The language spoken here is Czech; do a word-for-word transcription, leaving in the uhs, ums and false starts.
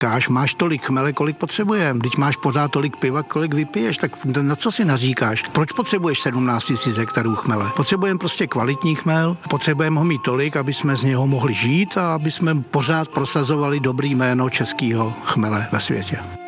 Káš, máš tolik chmele, kolik potřebujeme. Když máš pořád tolik piva, kolik vypiješ, tak na co si naříkáš? Proč potřebuješ sedmnáct tisíc hektarů chmele? Potřebujeme prostě kvalitní chmel, potřebujeme ho mít tolik, aby jsme z něho mohli žít a aby jsme pořád prosazovali dobrý jméno českého chmele ve světě.